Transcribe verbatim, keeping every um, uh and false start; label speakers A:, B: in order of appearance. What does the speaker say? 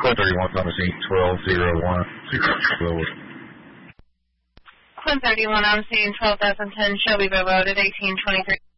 A: Quinn thirty-one on the scene, twelve zero one.
B: Quinn thirty-one on the scene, twelve thousand ten, Shelbyville Road at eighteen twenty-three.